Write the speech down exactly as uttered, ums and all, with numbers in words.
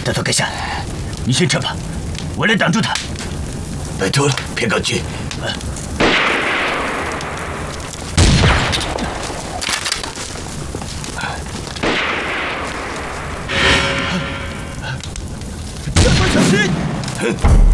大头阁下，你先撤吧，我来挡住他。 拜托了，偏高君。啊小心！